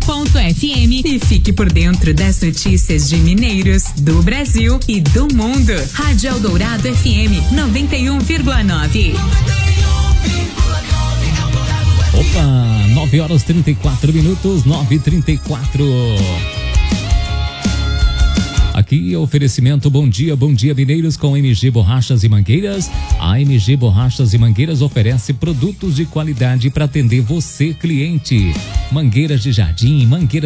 e fique por dentro das notícias de Mineiros, do Brasil e do mundo. Rádio Eldorado FM 91,9. Opa, 9h34, 9h34. Aqui é oferecimento bom dia Mineiros com MG Borrachas e Mangueiras. A MG Borrachas e Mangueiras oferece produtos de qualidade para atender você, cliente. Mangueiras de jardim, mangueiras